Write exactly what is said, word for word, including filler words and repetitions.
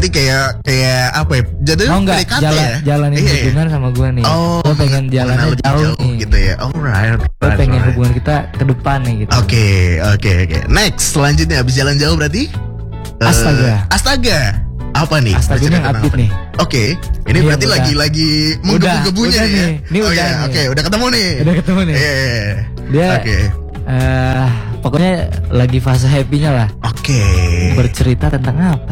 berarti kayak kayak apa ya? Jadi mau nggak P D K T jalan ya? jalanin Iya, iya. hubungan sama gue nih. Oh, Gue pengen jalannya mengenal lebih jauh, nih. gitu ya. Alright. Gue right, pengen right. hubungan kita ke depan nih gitu. Oke, oke, oke. Next, selanjutnya habis jalan jauh berarti? Eh, Astaga. Astaga. Apa nih? Astaga ini yang Bercerita update tentang nih. apa? Oke, ini Iya, berarti udah. lagi-lagi menggebu-gebunya Udah, nih ya. udah nih. Ini oh udah ya, nih. oke, udah ketemu nih. Udah ketemu nih. Iya, iya, iya. Dia Oke. eh, pokoknya lagi fase happy-nya lah. Oke. Bercerita tentang apa